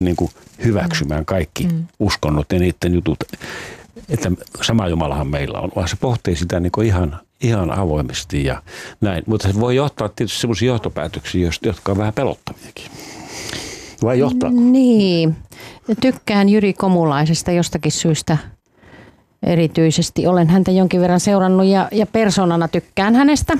niin kuin hyväksymään kaikki uskonnot ja niiden jutut, että sama Jumalahan meillä on, vaan se pohtii sitä niin kuin ihan avoimesti ja näin. Mutta se voi johtaa tietysti sellaisia johtopäätöksiä, jotka on vähän pelottaviakin. Vai johtaako? Niin. Tykkään Jyri Komulaisesta jostakin syystä erityisesti. Olen häntä jonkin verran seurannut ja persoonana tykkään hänestä.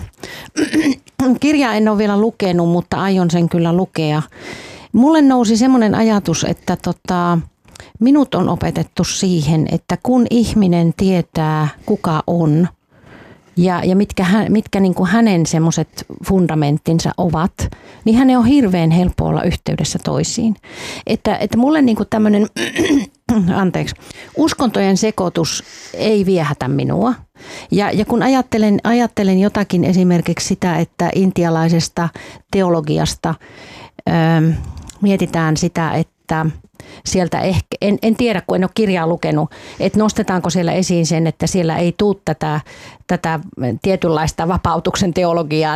Kirjaa en ole vielä lukenut, mutta aion sen kyllä lukea. Mulle nousi semmoinen ajatus, että minut on opetettu siihen, että kun ihminen tietää kuka on ja mitkä niin kuin hänen semmoiset fundamenttinsa ovat, niin hänen on hirveän helppo olla yhteydessä toisiin. Että mulle niin kuin tämmöinen uskontojen sekoitus ei viehätä minua. Ja kun ajattelen jotakin esimerkiksi sitä, että intialaisesta teologiasta mietitään sitä, että sieltä ehkä, en tiedä kun en ole kirjaa lukenut, että nostetaanko siellä esiin sen, että siellä ei tule tätä tietynlaista vapautuksen teologiaa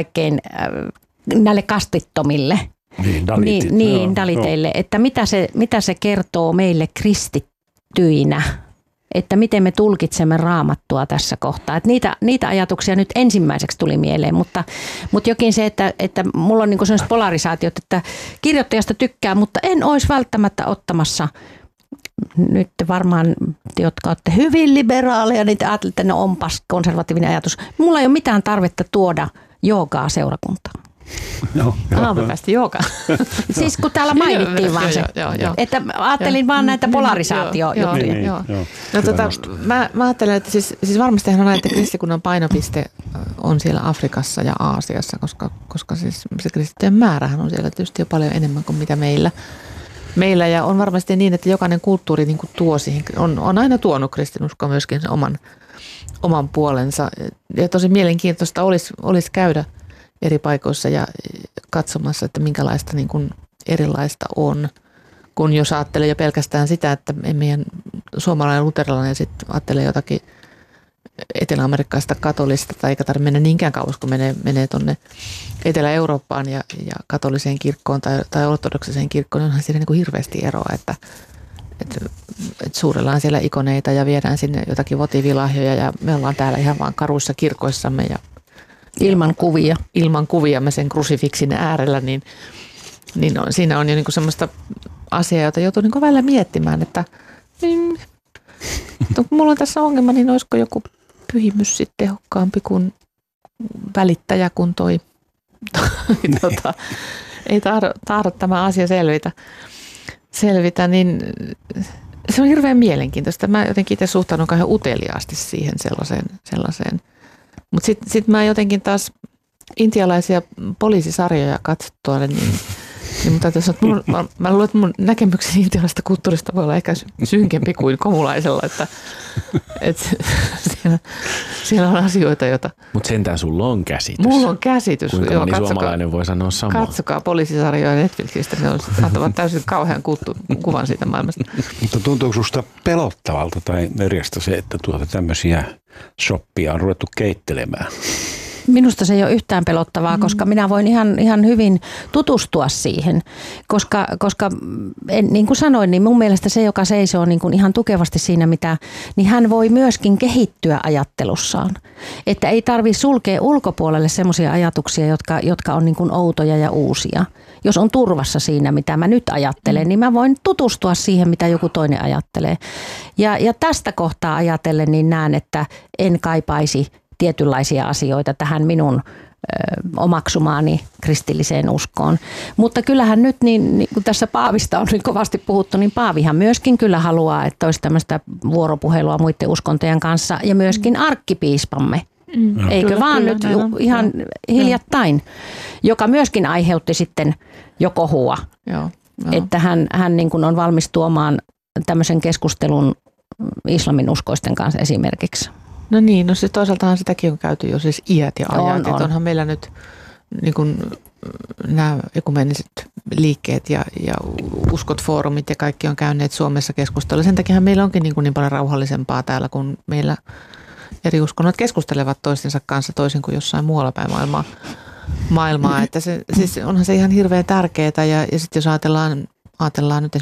näille kastittomille. Niin, daliteille. Että mitä se kertoo meille kristittyinä, että miten me tulkitsemme Raamattua tässä kohtaa. Että niitä ajatuksia nyt ensimmäiseksi tuli mieleen, mutta jokin se, että mulla on niin sellaiset polarisaatiot, että kirjoittajasta tykkää, mutta en olisi välttämättä ottamassa. Nyt varmaan te, jotka olette hyvin liberaaleja, niin te ajattelette, että ne onpas konservatiivinen ajatus. Mulla ei ole mitään tarvetta tuoda joogaa seurakuntaan. Aamupäistä joogaan. Siis kun täällä mainittiin vaan se, että ajattelin vaan näitä polarisaatiojuttuja. Mä ajattelen, että siis varmastihan on näin, että kristikunnan painopiste on siellä Afrikassa ja Aasiassa, koska siis se kristittyjen määrähän on siellä tietysti jo paljon enemmän kuin mitä meillä. Ja on varmasti niin, että jokainen kulttuuri niin kuin tuo siihen, on aina tuonut kristinuskoa myöskin sen oman puolensa. Ja tosi mielenkiintoista olisi käydä eri paikoissa ja katsomassa, että minkälaista niin kuin erilaista on, kun jos ajattelee jo pelkästään sitä, että meidän suomalainen luterilainen sitten ajattelee jotakin etelä-amerikkaista katolista, tai eikä tarvitse mennä niinkään kauas, kun menee tuonne Etelä-Eurooppaan ja katoliseen kirkkoon tai ortodoksiseen kirkkoon, niin onhan siinä niin kuin hirveästi eroa, että suurellaan siellä ikoneita ja viedään sinne jotakin votivilahjoja ja me ollaan täällä ihan vaan karuissa kirkoissamme ja Ilman kuvia me sen krusifiksin äärellä, niin siinä on jo niin kuin semmoista asiaa, jota joutuu niin kuin välillä miettimään, että kun mulla on tässä ongelma, niin olisiko joku pyhimys sitten tehokkaampi kuin välittäjä, kun ei tahdo tämä asia selvitä, niin se on hirveän mielenkiintoista. Mä jotenkin itse suhtaudun kauhean uteliaasti siihen sellaiseen. Mutta sitten mä jotenkin taas intialaisia poliisisarjoja katsottua, niin mä luulen, että mun näkemykseni intialaisesta kulttuurista voi olla ehkä synkempi kuin komulaisella, että siellä on asioita, joita... Mutta sentään sulla on käsitys. Mulla on käsitys. Kuinka moni suomalainen voi sanoa samaa. Katsokaa poliisisarjoja Netflixistä, ne antavat täysin kauhean kuvan siitä maailmasta. Mutta tuntuuko susta pelottavalta tai Merjasta se, että tämmöisiä shoppia on ruvettu keittelemään? Minusta se ei ole yhtään pelottavaa, koska minä voin ihan hyvin tutustua siihen, koska niin kuin sanoin, niin mun mielestä se, joka seisoo niin kuin ihan tukevasti siinä, niin hän voi myöskin kehittyä ajattelussaan. Että ei tarvitse sulkea ulkopuolelle semmoisia ajatuksia, jotka on niin kuin outoja ja uusia. Jos on turvassa siinä, mitä mä nyt ajattelen, niin mä voin tutustua siihen, mitä joku toinen ajattelee. Ja tästä kohtaa ajatellen, niin näen, että en kaipaisi tietynlaisia asioita tähän minun omaksumaani kristilliseen uskoon. Mutta kyllähän nyt, niin kun tässä Paavista on niin kovasti puhuttu, niin Paavihan myöskin kyllä haluaa, että olisi tämmöistä vuoropuhelua muiden uskontojen kanssa ja myöskin arkkipiispamme. Eikö kyllä, vaan kyllä, nyt ihan hiljattain, joka myöskin aiheutti sitten jo kohua, että hän niin kuin on valmis tuomaan tämmöisen keskustelun islamin uskoisten kanssa esimerkiksi. No niin, no toisaaltahan sitäkin on käyty jo siis iät ja ajat. On. Onhan meillä nyt niin kuin nämä ekumeniset liikkeet ja uskot-foorumit ja kaikki on käyneet Suomessa keskustelua. Sen takia meillä onkin niin paljon rauhallisempaa täällä, kun meillä eri uskonnot keskustelevat toistensa kanssa toisin kuin jossain muualla päin maailmaa. Että siis onhan se ihan hirveän tärkeää ja sitten jos ajatellaan ajatellaan nyt